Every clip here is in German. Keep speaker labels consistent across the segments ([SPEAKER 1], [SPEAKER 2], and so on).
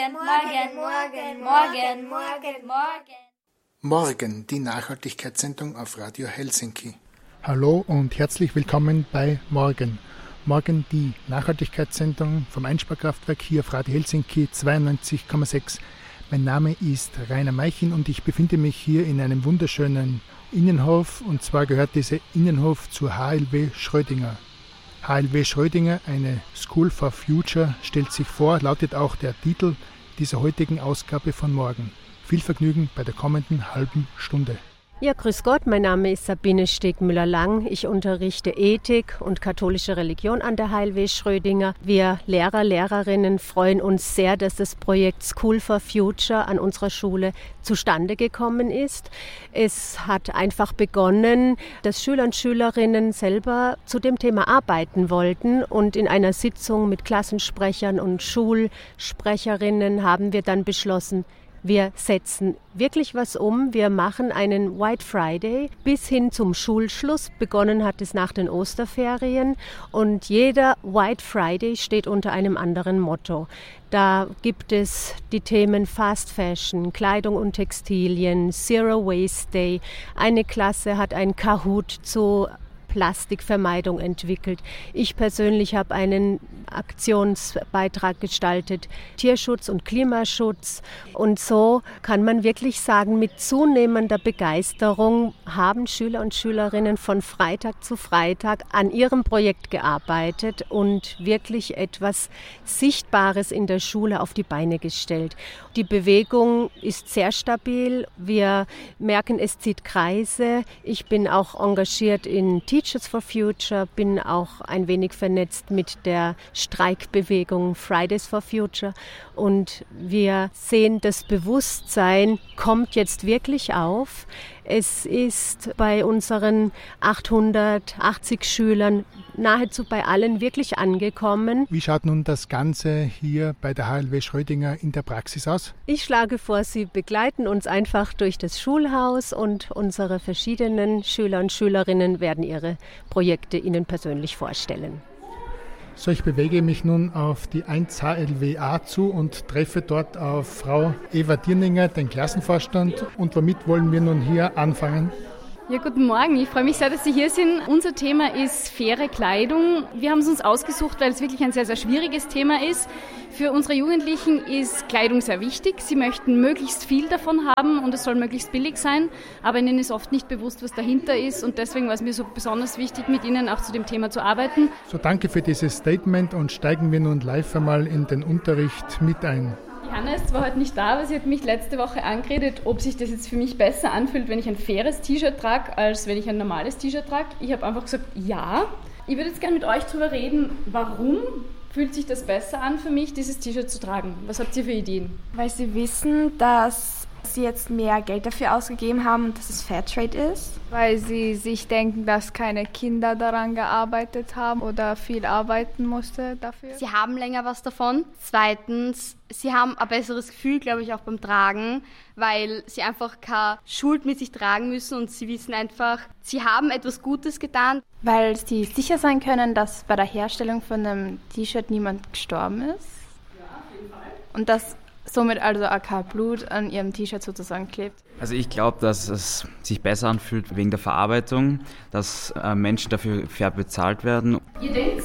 [SPEAKER 1] Morgen, die Nachhaltigkeitssendung auf Radio Helsinki. Hallo und herzlich willkommen bei Morgen. Morgen die Nachhaltigkeitssendung vom Einsparkraftwerk hier auf Radio Helsinki 92,6. Mein Name ist Rainer Meichin und ich befinde mich hier in einem wunderschönen Innenhof, und zwar gehört dieser Innenhof zur HLW Schrödinger. HLW Schrödinger, eine School for Future, stellt sich vor, lautet auch der Titel dieser heutigen Ausgabe von Morgen. Viel Vergnügen bei der kommenden halben Stunde.
[SPEAKER 2] Ja, grüß Gott, mein Name ist Sabine Stegmüller-Lang. Ich unterrichte Ethik und katholische Religion an der HLW Schrödinger. Wir Lehrer, Lehrerinnen freuen uns sehr, dass das Projekt School for Future an unserer Schule zustande gekommen ist. Es hat einfach begonnen, dass Schüler und Schülerinnen selber zu dem Thema arbeiten wollten, und in einer Sitzung mit Klassensprechern und Schulsprecherinnen haben wir dann beschlossen, wir setzen wirklich was um. Wir machen einen White Friday bis hin zum Schulschluss. Begonnen hat es nach den Osterferien, und jeder White Friday steht unter einem anderen Motto. Da gibt es die Themen Fast Fashion, Kleidung und Textilien, Zero Waste Day. Eine Klasse hat ein Kahoot zu Plastikvermeidung entwickelt. Ich persönlich habe einen Aktionsbeitrag gestaltet, Tierschutz und Klimaschutz. Und so kann man wirklich sagen, mit zunehmender Begeisterung haben Schüler und Schülerinnen von Freitag zu Freitag an ihrem Projekt gearbeitet und wirklich etwas Sichtbares in der Schule auf die Beine gestellt. Die Bewegung ist sehr stabil. Wir merken, es zieht Kreise. Ich bin auch engagiert in Teachers for Future, bin auch ein wenig vernetzt mit der Streikbewegung Fridays for Future, und wir sehen, das Bewusstsein kommt jetzt wirklich auf. Es ist bei unseren 880 Schülern nahezu bei allen wirklich angekommen.
[SPEAKER 1] Wie schaut nun das Ganze hier bei der HLW Schrödinger in der Praxis aus?
[SPEAKER 2] Ich schlage vor, Sie begleiten uns einfach durch das Schulhaus, und unsere verschiedenen Schüler und Schülerinnen werden ihre Projekte Ihnen persönlich vorstellen.
[SPEAKER 1] So, ich bewege mich nun auf die 1 HLWA zu und treffe dort auf Frau Eva Dirninger, den Klassenvorstand. Und womit wollen wir nun hier anfangen?
[SPEAKER 3] Ja, guten Morgen. Ich freue mich sehr, dass Sie hier sind. Unser Thema ist faire Kleidung. Wir haben es uns ausgesucht, weil es wirklich ein sehr, sehr schwieriges Thema ist. Für unsere Jugendlichen ist Kleidung sehr wichtig. Sie möchten möglichst viel davon haben und es soll möglichst billig sein, aber ihnen ist oft nicht bewusst, was dahinter ist, und deswegen war es mir so besonders wichtig, mit Ihnen auch zu dem Thema zu arbeiten.
[SPEAKER 1] So, danke für dieses Statement, und steigen wir nun live einmal in den Unterricht mit ein.
[SPEAKER 3] Die Hanna ist zwar heute nicht da, aber sie hat mich letzte Woche angeredet, ob sich das jetzt für mich besser anfühlt, wenn ich ein faires T-Shirt trage, als wenn ich ein normales T-Shirt trage. Ich habe einfach gesagt, ja. Ich würde jetzt gerne mit euch darüber reden, warum fühlt sich das besser an für mich, dieses T-Shirt zu tragen. Was habt ihr für Ideen?
[SPEAKER 4] Weil sie wissen, dass sie jetzt mehr Geld dafür ausgegeben haben und dass es Fairtrade ist.
[SPEAKER 5] Weil sie sich denken, dass keine Kinder daran gearbeitet haben oder viel arbeiten musste dafür.
[SPEAKER 6] Sie haben länger was davon. Zweitens, sie haben ein besseres Gefühl, glaube ich, auch beim Tragen, weil sie einfach keine Schuld mit sich tragen müssen, und sie wissen einfach, sie haben etwas Gutes getan.
[SPEAKER 7] Weil sie sicher sein können, dass bei der Herstellung von einem T-Shirt niemand gestorben ist.
[SPEAKER 3] Ja, auf jeden Fall.
[SPEAKER 7] Und dass somit also auch kein Blut an ihrem T-Shirt sozusagen klebt.
[SPEAKER 8] Also ich glaube, dass es sich besser anfühlt wegen der Verarbeitung, dass Menschen dafür fair bezahlt werden.
[SPEAKER 3] Ihr denkt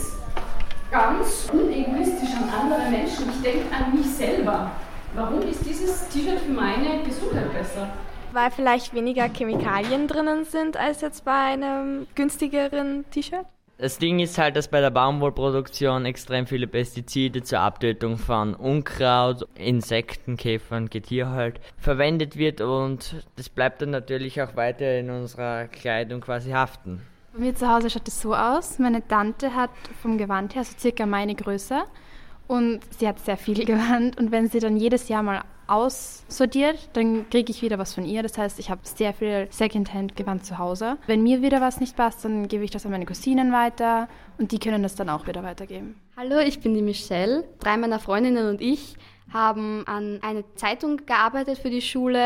[SPEAKER 3] ganz unegoistisch an andere Menschen. Ich denke an mich selber. Warum ist dieses T-Shirt für meine Gesundheit besser?
[SPEAKER 4] Weil vielleicht weniger Chemikalien drinnen sind als jetzt bei einem günstigeren T-Shirt.
[SPEAKER 9] Das Ding ist halt, dass bei der Baumwollproduktion extrem viele Pestizide zur Abtötung von Unkraut, Insekten, Käfern, Getier halt verwendet wird, und das bleibt dann natürlich auch weiter in unserer Kleidung quasi haften.
[SPEAKER 7] Bei mir zu Hause schaut es so aus, meine Tante hat vom Gewand her so circa meine Größe, und sie hat sehr viel Gewand, und wenn sie dann jedes Jahr mal aussortiert, dann kriege ich wieder was von ihr. Das heißt, ich habe sehr viel Secondhand-Gewand zu Hause. Wenn mir wieder was nicht passt, dann gebe ich das an meine Cousinen weiter, und die können das dann auch wieder weitergeben.
[SPEAKER 6] Hallo, ich bin die Michelle. 3 meiner Freundinnen und ich haben an einer Zeitung gearbeitet für die Schule,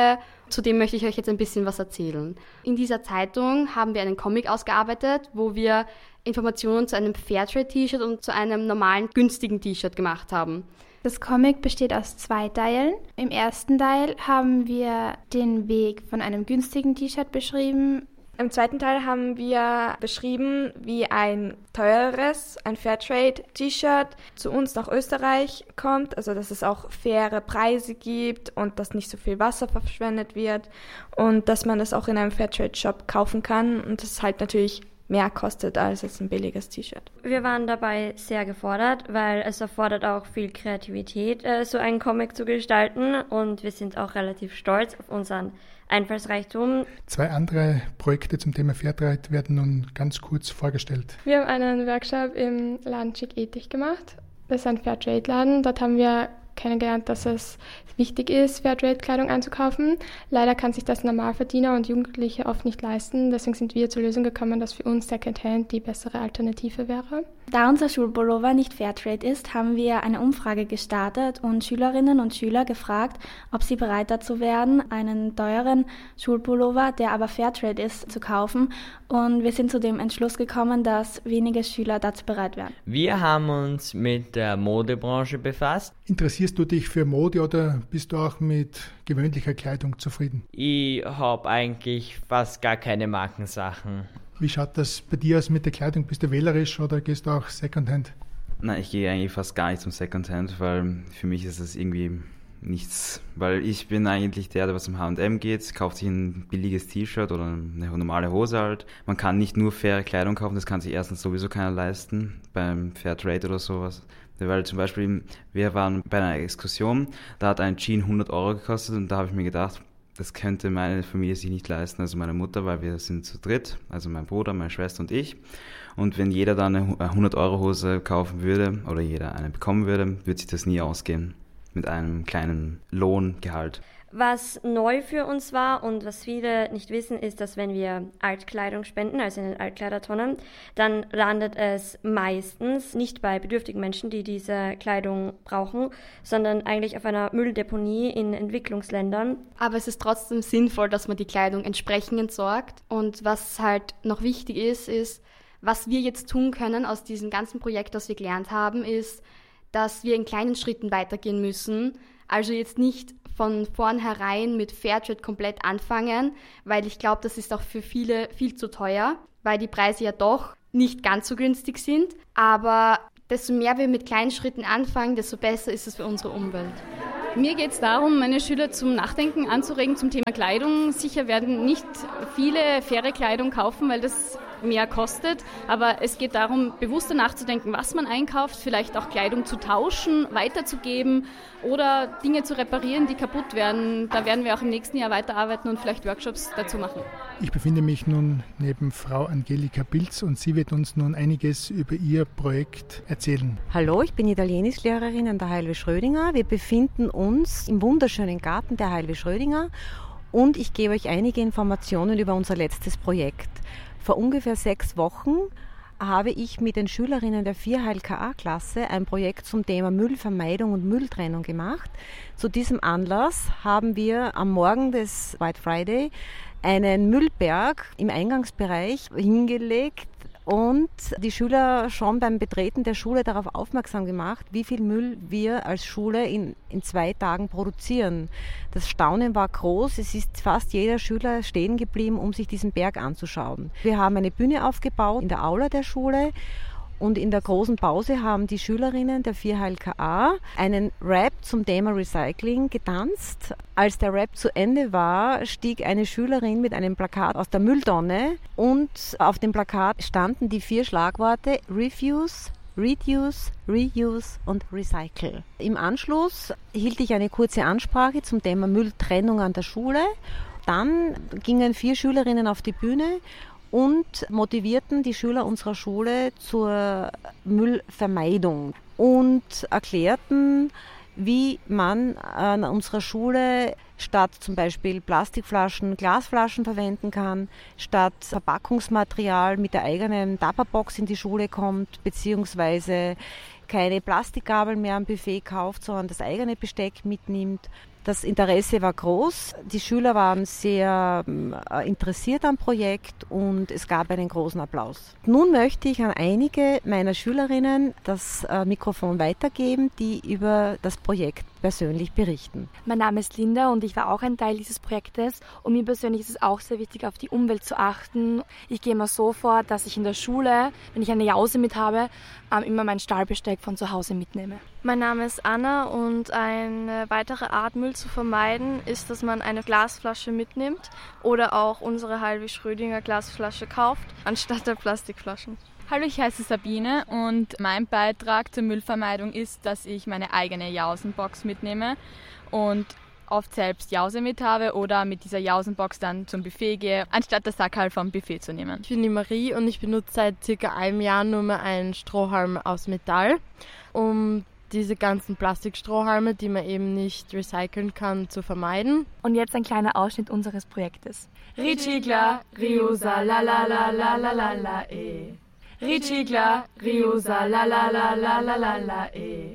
[SPEAKER 6] Zu dem möchte ich euch jetzt ein bisschen was erzählen. In dieser Zeitung haben wir einen Comic ausgearbeitet, wo wir Informationen zu einem Fairtrade-T-Shirt und zu einem normalen, günstigen T-Shirt gemacht haben.
[SPEAKER 7] Das Comic besteht aus 2 Teilen. Im ersten Teil haben wir den Weg von einem günstigen T-Shirt beschrieben.
[SPEAKER 4] Im zweiten Teil haben wir beschrieben, wie ein teureres, ein Fairtrade-T-Shirt zu uns nach Österreich kommt, also dass es auch faire Preise gibt und dass nicht so viel Wasser verschwendet wird und dass man das auch in einem Fairtrade-Shop kaufen kann und das halt natürlich mehr kostet als jetzt ein billiges T-Shirt.
[SPEAKER 10] Wir waren dabei sehr gefordert, weil es erfordert auch viel Kreativität, so einen Comic zu gestalten und wir sind auch relativ stolz auf unseren Einfallsreichtum.
[SPEAKER 1] 2 andere Projekte zum Thema Fairtrade werden nun ganz kurz vorgestellt.
[SPEAKER 11] Wir haben einen Workshop im Laden Schick Ethik gemacht. Das ist ein Fairtrade-Laden. Dort haben wir kennengelernt, dass es wichtig ist, Fairtrade-Kleidung einzukaufen. Leider kann sich das Normalverdiener und Jugendliche oft nicht leisten. Deswegen sind wir zur Lösung gekommen, dass für uns Secondhand die bessere Alternative wäre.
[SPEAKER 12] Da unser Schulpullover nicht Fairtrade ist, haben wir eine Umfrage gestartet und Schülerinnen und Schüler gefragt, ob sie bereit dazu wären, einen teuren Schulpullover, der aber Fairtrade ist, zu kaufen. Und wir sind zu dem Entschluss gekommen, dass wenige Schüler dazu bereit wären.
[SPEAKER 9] Wir haben uns mit der Modebranche befasst.
[SPEAKER 1] Interessierst du dich für Mode oder bist du auch mit gewöhnlicher Kleidung zufrieden?
[SPEAKER 9] Ich habe eigentlich fast gar keine Markensachen.
[SPEAKER 1] Wie schaut das bei dir aus mit der Kleidung? Bist du wählerisch oder gehst du auch Secondhand?
[SPEAKER 8] Nein, ich gehe eigentlich fast gar nicht zum Secondhand, weil für mich ist das irgendwie nichts. Weil ich bin eigentlich der was zum H&M geht, kauft sich ein billiges T-Shirt oder eine normale Hose halt. Man kann nicht nur faire Kleidung kaufen, das kann sich erstens sowieso keiner leisten, beim Fairtrade oder sowas. Weil zum Beispiel, wir waren bei einer Exkursion, da hat ein Jean 100 € gekostet und da habe ich mir gedacht, das könnte meine Familie sich nicht leisten, also meine Mutter, weil wir sind zu dritt, also mein Bruder, meine Schwester und ich. Und wenn jeder dann eine 100-€ kaufen würde oder jeder eine bekommen würde, würde sich das nie ausgehen mit einem kleinen Lohngehalt.
[SPEAKER 10] Was neu für uns war und was viele nicht wissen, ist, dass wenn wir Altkleidung spenden, also in den Altkleidertonnen, dann landet es meistens nicht bei bedürftigen Menschen, die diese Kleidung brauchen, sondern eigentlich auf einer Mülldeponie in Entwicklungsländern.
[SPEAKER 6] Aber es ist trotzdem sinnvoll, dass man die Kleidung entsprechend entsorgt. Und was halt noch wichtig ist, was wir jetzt tun können aus diesem ganzen Projekt, das wir gelernt haben, ist, dass wir in kleinen Schritten weitergehen müssen. Also jetzt nicht von vornherein mit Fairtrade komplett anfangen, weil ich glaube, das ist auch für viele viel zu teuer, weil die Preise ja doch nicht ganz so günstig sind. Aber desto mehr wir mit kleinen Schritten anfangen, desto besser ist es für unsere Umwelt.
[SPEAKER 3] Mir geht es darum, meine Schüler zum Nachdenken anzuregen zum Thema Kleidung. Sicher werden nicht viele faire Kleidung kaufen, weil das mehr kostet, aber es geht darum, bewusster nachzudenken, was man einkauft, vielleicht auch Kleidung zu tauschen, weiterzugeben oder Dinge zu reparieren, die kaputt werden. Da werden wir auch im nächsten Jahr weiterarbeiten und vielleicht Workshops dazu machen.
[SPEAKER 1] Ich befinde mich nun neben Frau Angelika Pilz und sie wird uns nun einiges über ihr Projekt erzählen.
[SPEAKER 13] Hallo, ich bin Italienischlehrerin an der HLW Schrödinger. Wir befinden uns im wunderschönen Garten der HLW Schrödinger und ich gebe euch einige Informationen über unser letztes Projekt. Vor ungefähr 6 Wochen habe ich mit den Schülerinnen der 4 HLKA-Klasse ein Projekt zum Thema Müllvermeidung und Mülltrennung gemacht. Zu diesem Anlass haben wir am Morgen des White Friday einen Müllberg im Eingangsbereich hingelegt und die Schüler schon beim Betreten der Schule darauf aufmerksam gemacht, wie viel Müll wir als Schule in 2 Tagen produzieren. Das Staunen war groß, es ist fast jeder Schüler stehen geblieben, um sich diesen Berg anzuschauen. Wir haben eine Bühne aufgebaut in der Aula der Schule und in der großen Pause haben die Schülerinnen der 4 HLKA einen Rap zum Thema Recycling getanzt. Als der Rap zu Ende war, stieg eine Schülerin mit einem Plakat aus der Mülltonne und auf dem Plakat standen die 4 Schlagworte Refuse, Reduce, Reuse und Recycle. Im Anschluss hielt ich eine kurze Ansprache zum Thema Mülltrennung an der Schule. Dann gingen 4 Schülerinnen auf die Bühne und motivierten die Schüler unserer Schule zur Müllvermeidung und erklärten, wie man an unserer Schule statt zum Beispiel Plastikflaschen Glasflaschen verwenden kann, statt Verpackungsmaterial mit der eigenen Tupperbox in die Schule kommt, beziehungsweise keine Plastikgabel mehr am Buffet kauft, sondern das eigene Besteck mitnimmt. Das Interesse war groß, die Schüler waren sehr interessiert am Projekt und es gab einen großen Applaus. Nun möchte ich an einige meiner Schülerinnen das Mikrofon weitergeben, die über das Projekt persönlich berichten.
[SPEAKER 14] Mein Name ist Linda und ich war auch ein Teil dieses Projektes und mir persönlich ist es auch sehr wichtig, auf die Umwelt zu achten. Ich gehe immer so vor, dass ich in der Schule, wenn ich eine Jause mit habe, immer mein Stahlbesteck von zu Hause mitnehme.
[SPEAKER 15] Mein Name ist Anna und eine weitere Art, Müll zu vermeiden, ist, dass man eine Glasflasche mitnimmt oder auch unsere Heilwig Schrödinger Glasflasche kauft, anstatt der Plastikflaschen.
[SPEAKER 16] Hallo, ich heiße Sabine und mein Beitrag zur Müllvermeidung ist, dass ich meine eigene Jausenbox mitnehme und oft selbst Jause mit habe oder mit dieser Jausenbox dann zum Buffet gehe, anstatt das Sackerl vom Buffet zu nehmen.
[SPEAKER 17] Ich bin die Marie und ich benutze seit circa einem Jahr nur mehr einen Strohhalm aus Metall, um diese ganzen Plastikstrohhalme, die man eben nicht recyceln kann, zu vermeiden.
[SPEAKER 14] Und jetzt ein kleiner Ausschnitt unseres Projektes.
[SPEAKER 18] Ricicla, riusa, la la la la la la la Ricicla, riusa, la la la la la la la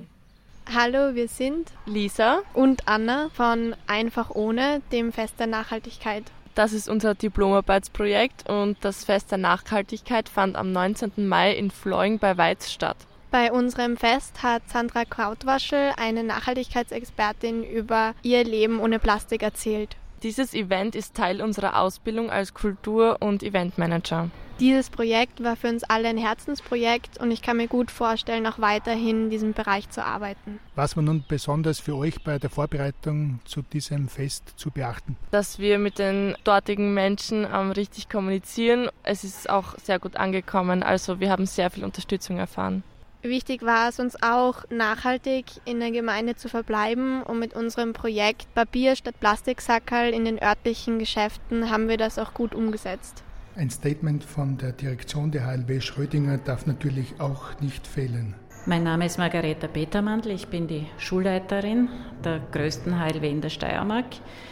[SPEAKER 19] Hallo, wir sind
[SPEAKER 20] Lisa
[SPEAKER 19] und Anna von Einfach ohne, dem Fest der Nachhaltigkeit.
[SPEAKER 20] Das ist unser Diplomarbeitsprojekt und das Fest der Nachhaltigkeit fand am 19. Mai in Fleuing bei Weiz statt.
[SPEAKER 19] Bei unserem Fest hat Sandra Krautwaschel, eine Nachhaltigkeitsexpertin, über ihr Leben ohne Plastik erzählt.
[SPEAKER 20] Dieses Event ist Teil unserer Ausbildung als Kultur- und Eventmanager.
[SPEAKER 19] Dieses Projekt war für uns alle ein Herzensprojekt und ich kann mir gut vorstellen, auch weiterhin in diesem Bereich zu arbeiten.
[SPEAKER 1] Was war nun besonders für euch bei der Vorbereitung zu diesem Fest zu beachten?
[SPEAKER 20] Dass wir mit den dortigen Menschen richtig kommunizieren. Es ist auch sehr gut angekommen, also wir haben sehr viel Unterstützung erfahren.
[SPEAKER 19] Wichtig war es uns auch, nachhaltig in der Gemeinde zu verbleiben und mit unserem Projekt Papier statt Plastiksackerl in den örtlichen Geschäften haben wir das auch gut umgesetzt.
[SPEAKER 1] Ein Statement von der Direktion der HLW Schrödinger darf natürlich auch nicht fehlen.
[SPEAKER 21] Mein Name ist Margareta Petermandl, ich bin die Schulleiterin der größten HLW in der Steiermark.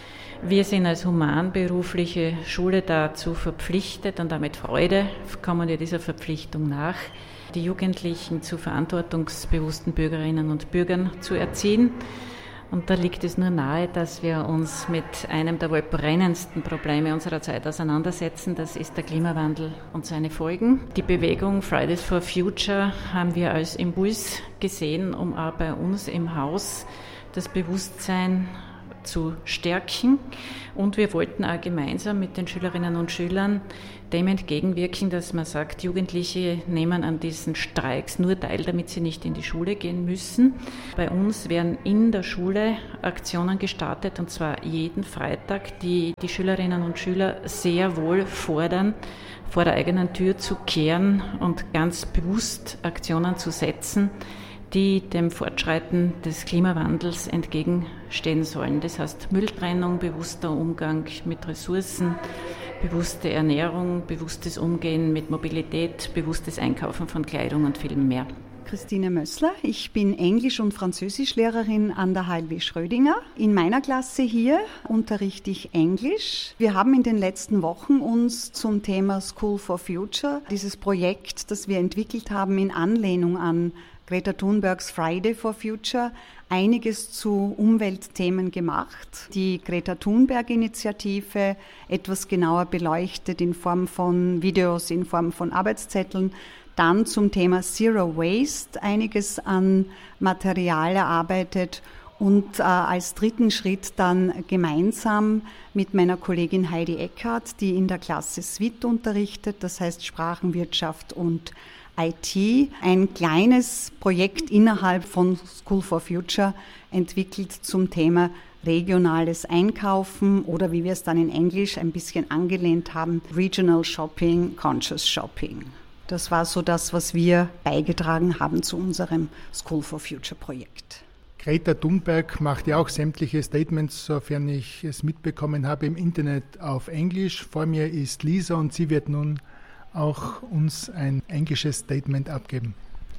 [SPEAKER 21] Wir sind als humanberufliche Schule dazu verpflichtet und damit Freude kommen wir dieser Verpflichtung nach, die Jugendlichen zu verantwortungsbewussten Bürgerinnen und Bürgern zu erziehen. Und da liegt es nur nahe, dass wir uns mit einem der wohl brennendsten Probleme unserer Zeit auseinandersetzen. Das ist der Klimawandel und seine Folgen. Die Bewegung Fridays for Future haben wir als Impuls gesehen, um auch bei uns im Haus das Bewusstsein zu stärken. Und wir wollten auch gemeinsam mit den Schülerinnen und Schülern dem entgegenwirken, dass man sagt, Jugendliche nehmen an diesen Streiks nur teil, damit sie nicht in die Schule gehen müssen. Bei uns werden in der Schule Aktionen gestartet, und zwar jeden Freitag, die die Schülerinnen und Schüler sehr wohl fordern, vor der eigenen Tür zu kehren und ganz bewusst Aktionen zu setzen, die dem Fortschreiten des Klimawandels entgegenstehen sollen. Das heißt Mülltrennung, bewusster Umgang mit Ressourcen, bewusste Ernährung, bewusstes Umgehen mit Mobilität, bewusstes Einkaufen von Kleidung und viel mehr.
[SPEAKER 22] Christine Mössler, ich bin Englisch- und Französischlehrerin an der HLW Schrödinger. In meiner Klasse hier unterrichte ich Englisch. Wir haben in den letzten Wochen uns zum Thema School for Future, dieses Projekt, das wir entwickelt haben in Anlehnung an Greta Thunbergs Friday for Future, einiges zu Umweltthemen gemacht. Die Greta Thunberg-Initiative etwas genauer beleuchtet in Form von Videos, in Form von Arbeitszetteln. Dann zum Thema Zero Waste einiges an Material erarbeitet und als dritten Schritt dann gemeinsam mit meiner Kollegin Heidi Eckhardt, die in der Klasse SWIT unterrichtet, das heißt Sprachenwirtschaft und IT, ein kleines Projekt innerhalb von School for Future entwickelt zum Thema regionales Einkaufen oder wie wir es dann in Englisch ein bisschen angelehnt haben, Regional Shopping, Conscious Shopping. Das war so das, was wir beigetragen haben zu unserem School for Future Projekt.
[SPEAKER 1] Greta Thunberg macht ja auch sämtliche Statements, sofern ich es mitbekommen habe, im Internet auf Englisch. Vor mir ist Lisa und sie wird nun auch uns ein englisches Statement abgeben.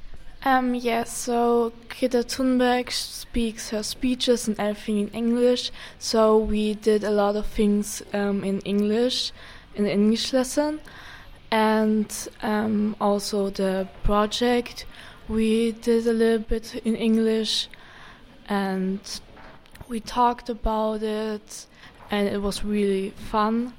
[SPEAKER 23] Yes, so Greta Thunberg speaks her speeches and everything in English. So we did a lot of things in English, in the English lesson. And also the project, we did a little bit in English. And We talked about it and it was really fun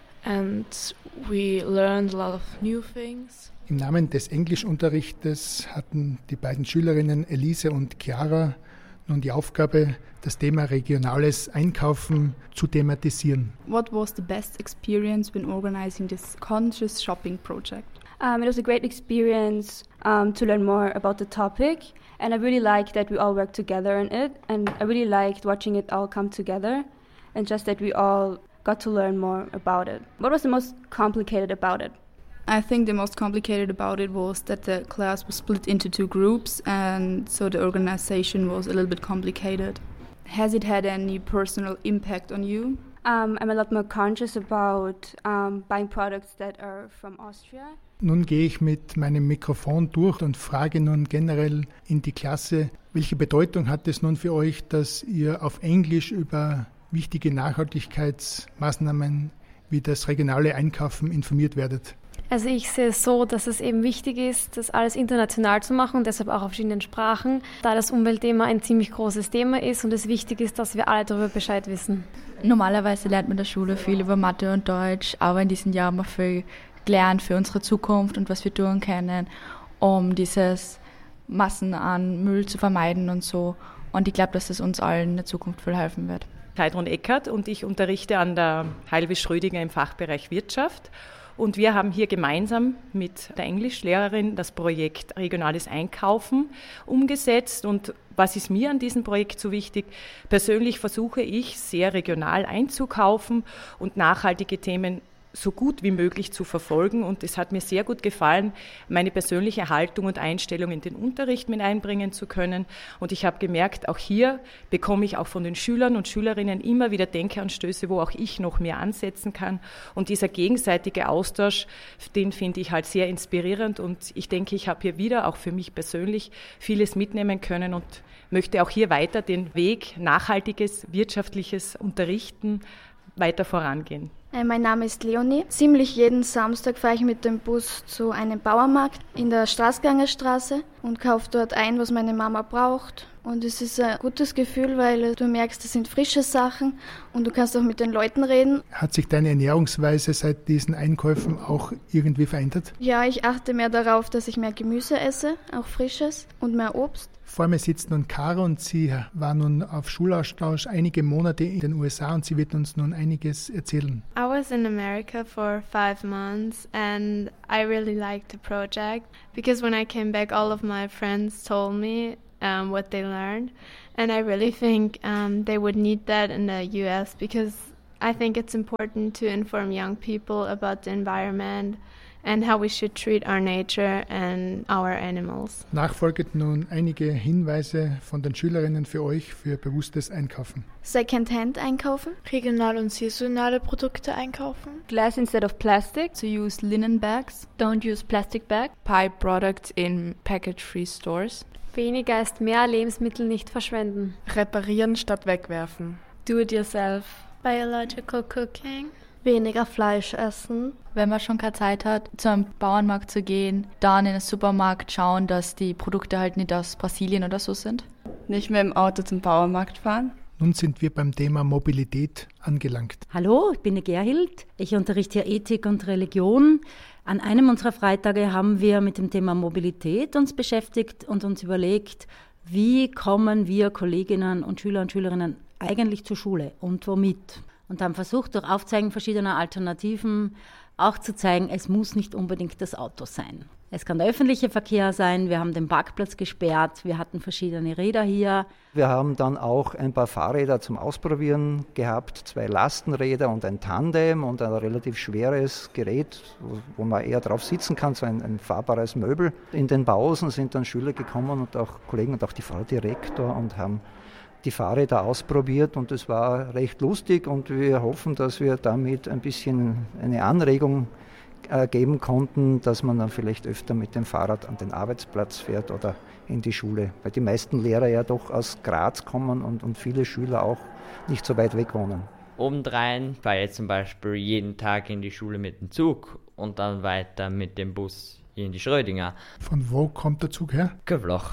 [SPEAKER 23] and we learned a lot of new things.
[SPEAKER 1] Im Namen des Englischunterrichtes hatten die beiden Schülerinnen Elise und Chiara nun die Aufgabe, das Thema regionales Einkaufen zu thematisieren.
[SPEAKER 2] What was the best experience when organizing this conscious shopping project?
[SPEAKER 5] It was a great experience to learn more about the topic, and I really liked that we all worked together in it, and I really liked watching it all come together, and just that we all got to learn more about it. What was the most complicated about it?
[SPEAKER 2] I think the most complicated about it was that the class was split into 2 groups, and so the organization was a little bit complicated. Has it had any personal impact on you?
[SPEAKER 5] I'm a lot more conscious about buying products that are from Austria.
[SPEAKER 1] Nun gehe ich mit meinem Mikrofon durch und frage nun generell in die Klasse, welche Bedeutung hat es nun für euch, dass ihr auf Englisch über wichtige Nachhaltigkeitsmaßnahmen wie das regionale Einkaufen informiert werdet?
[SPEAKER 7] Also ich sehe es so, dass es eben wichtig ist, das alles international zu machen und deshalb auch auf verschiedenen Sprachen, da das Umweltthema ein ziemlich großes Thema ist und es wichtig ist, dass wir alle darüber Bescheid wissen.
[SPEAKER 16] Normalerweise lernt man in der Schule viel über Mathe und Deutsch, aber in diesem Jahr haben wir viel gelernt für unsere Zukunft und was wir tun können, um dieses Massen an Müll zu vermeiden und so. Und ich glaube, dass es uns allen in der Zukunft viel helfen wird.
[SPEAKER 24] Heidrun Eckert und ich unterrichte an der Heilwisch Schrödinger im Fachbereich Wirtschaft. Und wir haben hier gemeinsam mit der Englischlehrerin das Projekt Regionales Einkaufen umgesetzt. Und was ist mir an diesem Projekt so wichtig? Persönlich versuche ich, sehr regional einzukaufen und nachhaltige Themen so gut wie möglich zu verfolgen. Und es hat mir sehr gut gefallen, meine persönliche Haltung und Einstellung in den Unterricht mit einbringen zu können. Und ich habe gemerkt, auch hier bekomme ich auch von den Schülern und Schülerinnen immer wieder Denkanstöße, wo auch ich noch mehr ansetzen kann. Und dieser gegenseitige Austausch, den finde ich halt sehr inspirierend. Und ich denke, ich habe hier wieder auch für mich persönlich vieles mitnehmen können und möchte auch hier weiter den Weg nachhaltiges, wirtschaftliches Unterrichten weiter vorangehen.
[SPEAKER 25] Mein Name ist Leonie. Ziemlich jeden Samstag fahre ich mit dem Bus zu einem Bauernmarkt in der Straßgangerstraße und kaufe dort ein, was meine Mama braucht. Und es ist ein gutes Gefühl, weil du merkst, das sind frische Sachen und du kannst auch mit den Leuten reden.
[SPEAKER 1] Hat sich deine Ernährungsweise seit diesen Einkäufen auch irgendwie verändert?
[SPEAKER 25] Ja, ich achte mehr darauf, dass ich mehr Gemüse esse, auch frisches und mehr Obst.
[SPEAKER 1] Vor mir sitzt nun Caro und sie war nun auf Schulaustausch einige Monate in den USA und sie wird uns nun einiges erzählen.
[SPEAKER 26] I was in America for 5 months and I really liked the project because when I came back all of my friends told me what they learned and I really think they would need that in the US because I think it's important to inform young people about the environment and how we should treat our nature and our animals.
[SPEAKER 1] Nachfolgend nun einige Hinweise von den Schülerinnen für euch für bewusstes Einkaufen.
[SPEAKER 25] Secondhand einkaufen.
[SPEAKER 23] Regional und saisonale Produkte einkaufen.
[SPEAKER 5] Glass instead of plastic.
[SPEAKER 16] To use linen bags.
[SPEAKER 5] Don't use plastic bag.
[SPEAKER 16] Buy products in package-free stores.
[SPEAKER 7] Weniger ist mehr, Lebensmittel nicht verschwenden.
[SPEAKER 17] Reparieren statt wegwerfen.
[SPEAKER 7] Do it yourself.
[SPEAKER 19] Biological cooking.
[SPEAKER 25] Weniger Fleisch essen.
[SPEAKER 16] Wenn man schon keine Zeit hat, zu einem Bauernmarkt zu gehen, dann in den Supermarkt schauen, dass die Produkte halt nicht aus Brasilien oder so sind.
[SPEAKER 17] Nicht mehr im Auto zum Bauernmarkt fahren.
[SPEAKER 1] Nun sind wir beim Thema Mobilität angelangt.
[SPEAKER 27] Hallo, ich bin die Gerhild. Ich unterrichte hier Ethik und Religion. An einem unserer Freitage haben wir mit dem Thema Mobilität uns beschäftigt und uns überlegt, wie kommen wir Kolleginnen und Schüler und Schülerinnen eigentlich zur Schule und womit? Und haben versucht, durch Aufzeigen verschiedener Alternativen auch zu zeigen, es muss nicht unbedingt das Auto sein. Es kann der öffentliche Verkehr sein, wir haben den Parkplatz gesperrt, wir hatten verschiedene Räder hier.
[SPEAKER 28] Wir haben dann auch ein paar Fahrräder zum Ausprobieren gehabt, 2 Lastenräder und ein Tandem und ein relativ schweres Gerät, wo man eher drauf sitzen kann, so ein fahrbares Möbel. In den Pausen sind dann Schüler gekommen und auch Kollegen und auch die Frau Direktor und haben die Fahrräder ausprobiert und es war recht lustig und wir hoffen, dass wir damit ein bisschen eine Anregung geben konnten, dass man dann vielleicht öfter mit dem Fahrrad an den Arbeitsplatz fährt oder in die Schule, weil die meisten Lehrer ja doch aus Graz kommen und viele Schüler auch nicht so weit weg wohnen.
[SPEAKER 9] Obendrein fahre ich zum Beispiel jeden Tag in die Schule mit dem Zug und dann weiter mit dem Bus hier in die Schrödinger.
[SPEAKER 1] Von wo kommt der Zug her?
[SPEAKER 9] Kövlach.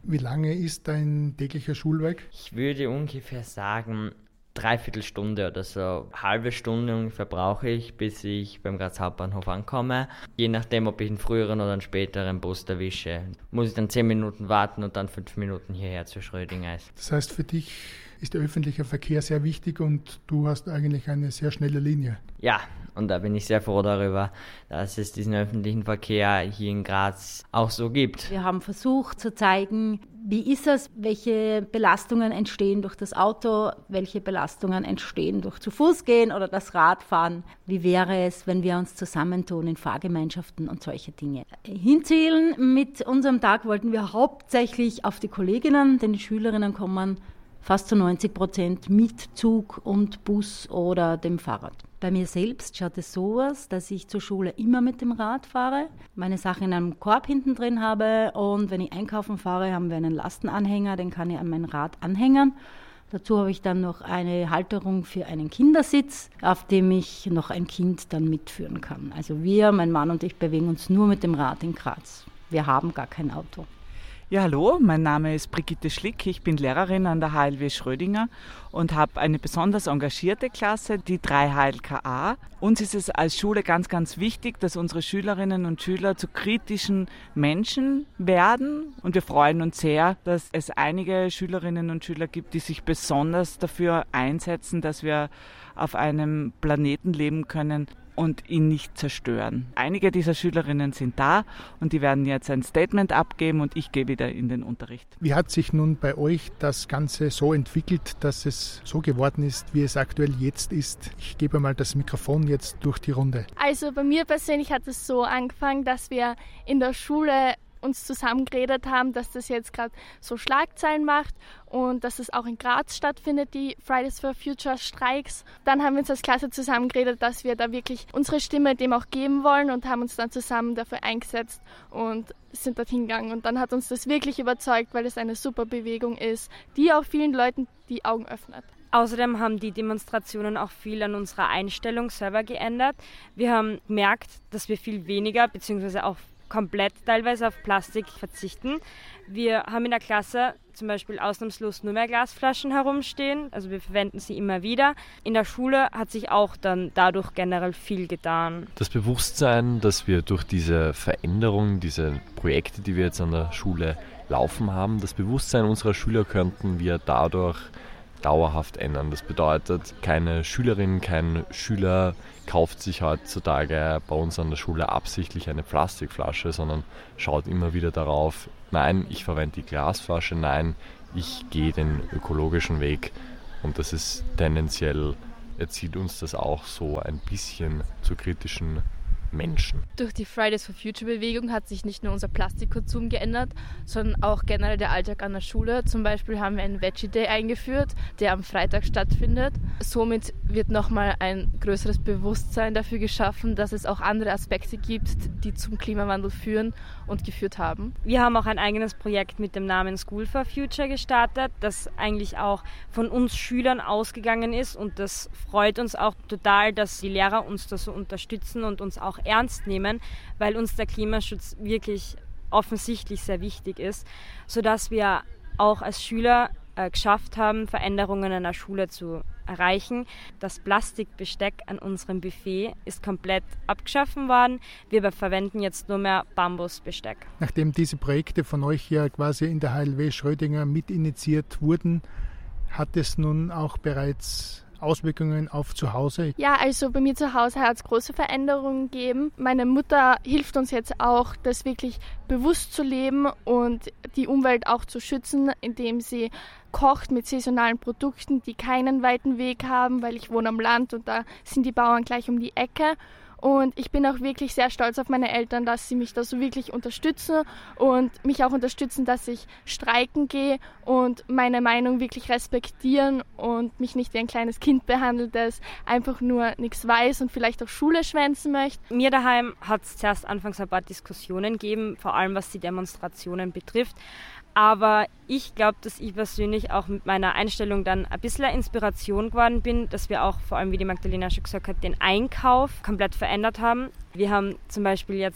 [SPEAKER 1] Wie lange ist dein täglicher Schulweg?
[SPEAKER 9] Ich würde ungefähr sagen, 3/4 Stunde oder so. Halbe Stunde ungefähr brauche ich, bis ich beim Graz Hauptbahnhof ankomme. Je nachdem, ob ich einen früheren oder einen späteren Bus erwische, muss ich dann 10 Minuten warten und dann 5 Minuten hierher zu Schrödinger.
[SPEAKER 1] Das heißt, für dich ist der öffentliche Verkehr sehr wichtig und du hast eigentlich eine sehr schnelle Linie.
[SPEAKER 9] Ja, und da bin ich sehr froh darüber, dass es diesen öffentlichen Verkehr hier in Graz auch so gibt.
[SPEAKER 27] Wir haben versucht zu zeigen, wie ist es, welche Belastungen entstehen durch das Auto, welche Belastungen entstehen durch zu Fuß gehen oder das Radfahren. Wie wäre es, wenn wir uns zusammentun in Fahrgemeinschaften und solche Dinge. Hinzielen mit unserem Tag wollten wir hauptsächlich auf die Kolleginnen, denn die Schülerinnen kommen fast zu 90% mit Zug und Bus oder dem Fahrrad. Bei mir selbst schaut es so aus, dass ich zur Schule immer mit dem Rad fahre, meine Sachen in einem Korb hinten drin habe und wenn ich einkaufen fahre, haben wir einen Lastenanhänger, den kann ich an mein Rad anhängen. Dazu habe ich dann noch eine Halterung für einen Kindersitz, auf dem ich noch ein Kind dann mitführen kann. Also wir, mein Mann und ich, bewegen uns nur mit dem Rad in Graz. Wir haben gar kein Auto.
[SPEAKER 3] Ja, hallo, mein Name ist Brigitte Schlick, ich bin Lehrerin an der HLW Schrödinger und habe eine besonders engagierte Klasse, die 3 HLKA. Uns ist es als Schule ganz, ganz wichtig, dass unsere Schülerinnen und Schüler zu kritischen Menschen werden und wir freuen uns sehr, dass es einige Schülerinnen und Schüler gibt, die sich besonders dafür einsetzen, dass wir auf einem Planeten leben können und ihn nicht zerstören. Einige dieser Schülerinnen sind da und die werden jetzt ein Statement abgeben und ich gehe wieder in den Unterricht.
[SPEAKER 1] Wie hat sich nun bei euch das Ganze so entwickelt, dass es so geworden ist, wie es aktuell jetzt ist? Ich gebe mal das Mikrofon jetzt durch die Runde.
[SPEAKER 4] Also bei mir persönlich hat es so angefangen, dass wir in der Schule uns zusammengeredet haben, dass das jetzt gerade so Schlagzeilen macht und dass es auch in Graz stattfindet, die Fridays for Future Streiks. Dann haben wir uns als Klasse zusammengeredet, dass wir da wirklich unsere Stimme dem auch geben wollen und haben uns dann zusammen dafür eingesetzt und sind dorthin gegangen. Und dann hat uns das wirklich überzeugt, weil es eine super Bewegung ist, die auch vielen Leuten die Augen öffnet.
[SPEAKER 6] Außerdem haben die Demonstrationen auch viel an unserer Einstellung selber geändert. Wir haben gemerkt, dass wir viel weniger bzw. auch komplett teilweise auf Plastik verzichten. Wir haben in der Klasse zum Beispiel ausnahmslos nur mehr Glasflaschen herumstehen, also wir verwenden sie immer wieder. In der Schule hat sich auch dann dadurch generell viel getan.
[SPEAKER 8] Das Bewusstsein, dass wir durch diese Veränderung, diese Projekte, die wir jetzt an der Schule laufen haben, das Bewusstsein unserer Schüler könnten wir dadurch dauerhaft ändern. Das bedeutet, keine Schülerin, kein Schüler kauft sich heutzutage bei uns an der Schule absichtlich eine Plastikflasche, sondern schaut immer wieder darauf, nein, ich verwende die Glasflasche, nein, ich gehe den ökologischen Weg. Und das ist tendenziell, erzieht uns das auch so ein bisschen zu kritischen Menschen.
[SPEAKER 10] Durch die Fridays for Future Bewegung hat sich nicht nur unser Plastikkonsum geändert, sondern auch generell der Alltag an der Schule. Zum Beispiel haben wir einen Veggie Day eingeführt, der am Freitag stattfindet. Somit wird nochmal ein größeres Bewusstsein dafür geschaffen, dass es auch andere Aspekte gibt, die zum Klimawandel führen und geführt haben.
[SPEAKER 6] Wir haben auch ein eigenes Projekt mit dem Namen School for Future gestartet, das eigentlich auch von uns Schülern ausgegangen ist und das freut uns auch total, dass die Lehrer uns da so unterstützen und uns auch ernst nehmen, weil uns der Klimaschutz wirklich offensichtlich sehr wichtig ist, sodass wir auch als Schüler geschafft haben, Veränderungen in der Schule zu erreichen. Das Plastikbesteck an unserem Buffet ist komplett abgeschaffen worden. Wir verwenden jetzt nur mehr Bambusbesteck.
[SPEAKER 1] Nachdem diese Projekte von euch ja quasi in der HLW Schrödinger mitinitiiert wurden, hat es nun auch bereits Auswirkungen auf zu Hause?
[SPEAKER 4] Ja, also bei mir zu Hause hat es große Veränderungen gegeben. Meine Mutter hilft uns jetzt auch, das wirklich bewusst zu leben und die Umwelt auch zu schützen, indem sie kocht mit saisonalen Produkten, die keinen weiten Weg haben, weil ich wohne am Land und da sind die Bauern gleich um die Ecke. Und ich bin auch wirklich sehr stolz auf meine Eltern, dass sie mich da so wirklich unterstützen und mich auch unterstützen, dass ich streiken gehe und meine Meinung wirklich respektieren und mich nicht wie ein kleines Kind behandelt, das einfach nur nichts weiß und vielleicht auch Schule schwänzen möchte.
[SPEAKER 6] Mir daheim hat es zuerst anfangs ein paar Diskussionen gegeben, vor allem was die Demonstrationen betrifft. Aber ich glaube, dass ich persönlich auch mit meiner Einstellung dann ein bisschen eine Inspiration geworden bin, dass wir auch, vor allem wie die Magdalena schon gesagt hat, den Einkauf komplett verändert haben. Wir haben zum Beispiel jetzt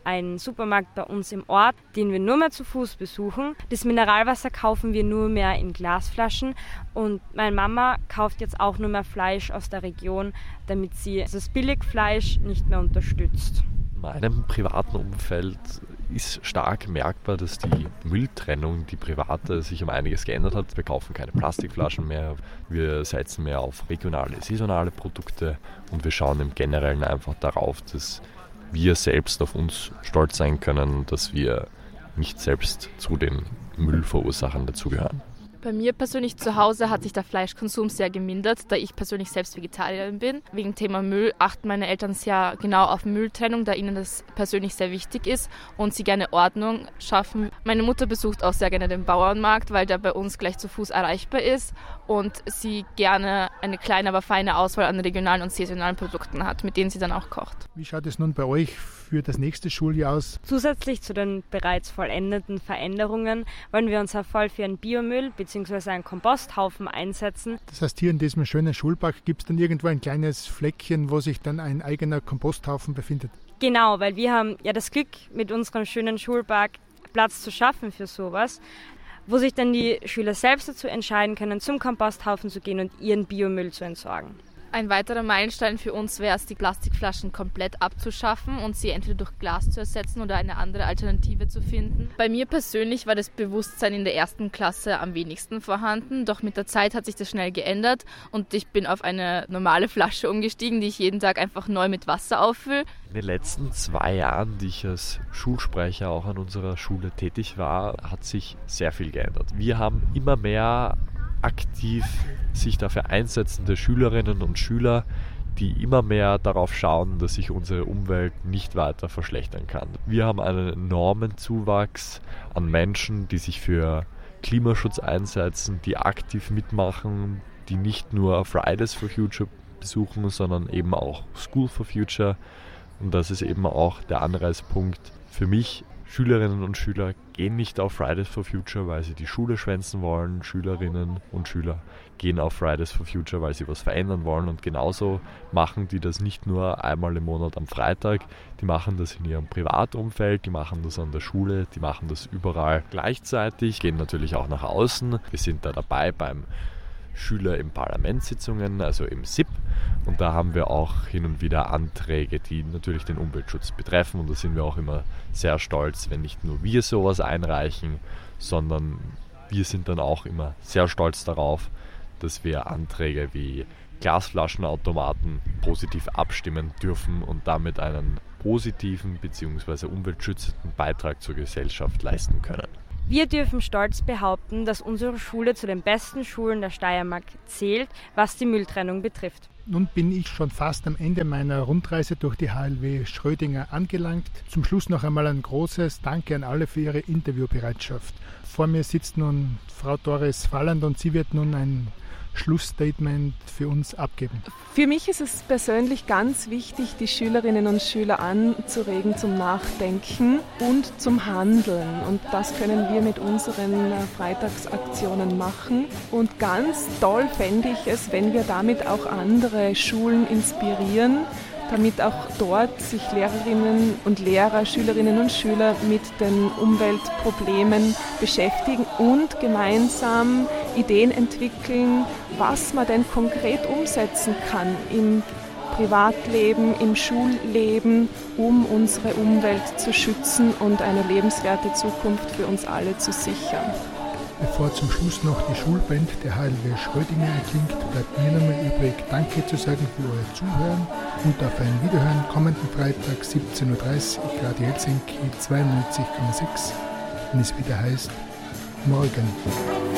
[SPEAKER 6] einen Supermarkt bei uns im Ort, den wir nur mehr zu Fuß besuchen. Das Mineralwasser kaufen wir nur mehr in Glasflaschen und meine Mama kauft jetzt auch nur mehr Fleisch aus der Region, damit sie das Billigfleisch nicht mehr unterstützt.
[SPEAKER 8] In meinem privaten Umfeld ist stark merkbar, dass die Mülltrennung, die private, sich um einiges geändert hat. Wir kaufen keine Plastikflaschen mehr, wir setzen mehr auf regionale, saisonale Produkte und wir schauen im Generellen einfach darauf, dass wir selbst auf uns stolz sein können, dass wir nicht selbst zu den Müllverursachern dazugehören.
[SPEAKER 10] Bei mir persönlich zu Hause hat sich der Fleischkonsum sehr gemindert, da ich persönlich selbst Vegetarierin bin. Wegen Thema Müll achten meine Eltern sehr genau auf Mülltrennung, da ihnen das persönlich sehr wichtig ist und sie gerne Ordnung schaffen. Meine Mutter besucht auch sehr gerne den Bauernmarkt, weil der bei uns gleich zu Fuß erreichbar ist und sie gerne eine kleine, aber feine Auswahl an regionalen und saisonalen Produkten hat, mit denen sie dann auch kocht.
[SPEAKER 1] Wie schaut es nun bei euch für das nächste Schuljahr aus?
[SPEAKER 6] Zusätzlich zu den bereits vollendeten Veränderungen wollen wir uns auch voll für einen Biomüll bzw. einen Komposthaufen einsetzen.
[SPEAKER 1] Das heißt, hier in diesem schönen Schulpark gibt es dann irgendwo ein kleines Fleckchen, wo sich dann ein eigener Komposthaufen befindet?
[SPEAKER 6] Genau, weil wir haben ja das Glück, mit unserem schönen Schulpark Platz zu schaffen für sowas, wo sich dann die Schüler selbst dazu entscheiden können, zum Komposthaufen zu gehen und ihren Biomüll zu entsorgen.
[SPEAKER 10] Ein weiterer Meilenstein für uns wäre es, die Plastikflaschen komplett abzuschaffen und sie entweder durch Glas zu ersetzen oder eine andere Alternative zu finden. Bei mir persönlich war das Bewusstsein in der 1. Klasse am wenigsten vorhanden, doch mit der Zeit hat sich das schnell geändert und ich bin auf eine normale Flasche umgestiegen, die ich jeden Tag einfach neu mit Wasser auffülle.
[SPEAKER 8] In den letzten 2 Jahren, die ich als Schulsprecher auch an unserer Schule tätig war, hat sich sehr viel geändert. Wir haben immer mehr aktiv sich dafür einsetzende Schülerinnen und Schüler, die immer mehr darauf schauen, dass sich unsere Umwelt nicht weiter verschlechtern kann. Wir haben einen enormen Zuwachs an Menschen, die sich für Klimaschutz einsetzen, die aktiv mitmachen, die nicht nur Fridays for Future besuchen, sondern eben auch School for Future. Und das ist eben auch der Anreispunkt für mich. Schülerinnen und Schüler gehen nicht auf Fridays for Future, weil sie die Schule schwänzen wollen. Schülerinnen und Schüler gehen auf Fridays for Future, weil sie was verändern wollen. Und genauso machen die das nicht nur einmal im Monat am Freitag, die machen das in ihrem Privatumfeld, die machen das an der Schule, die machen das überall gleichzeitig, gehen natürlich auch nach außen. Wir sind da dabei beim Schüler im Parlamentssitzungen, also im SIP. Und da haben wir auch hin und wieder Anträge, die natürlich den Umweltschutz betreffen. Und da sind wir auch immer sehr stolz, wenn nicht nur wir sowas einreichen, sondern wir sind dann auch immer sehr stolz darauf, dass wir Anträge wie Glasflaschenautomaten positiv abstimmen dürfen und damit einen positiven bzw. umweltschützenden Beitrag zur Gesellschaft leisten können.
[SPEAKER 6] Wir dürfen stolz behaupten, dass unsere Schule zu den besten Schulen der Steiermark zählt, was die Mülltrennung betrifft.
[SPEAKER 1] Nun bin ich schon fast am Ende meiner Rundreise durch die HLW Schrödinger angelangt. Zum Schluss noch einmal ein großes Danke an alle für Ihre Interviewbereitschaft. Vor mir sitzt nun Frau Doris Falland und sie wird nun ein Schlussstatement für uns abgeben.
[SPEAKER 11] Für mich ist es persönlich ganz wichtig, die Schülerinnen und Schüler anzuregen zum Nachdenken und zum Handeln. Und das können wir mit unseren Freitagsaktionen machen. Und ganz toll fände ich es, wenn wir damit auch andere Schulen inspirieren, damit auch dort sich Lehrerinnen und Lehrer, Schülerinnen und Schüler mit den Umweltproblemen beschäftigen und gemeinsam Ideen entwickeln, was man denn konkret umsetzen kann im Privatleben, im Schulleben, um unsere Umwelt zu schützen und eine lebenswerte Zukunft für uns alle zu sichern.
[SPEAKER 1] Bevor zum Schluss noch die Schulband der HLW Schrödinger erklingt, bleibt mir nochmal übrig, Danke zu sagen für euer Zuhören und auf ein Wiederhören kommenden Freitag 17.30 Uhr, Radio Helsinki 92,6, wenn es wieder heißt Morgen.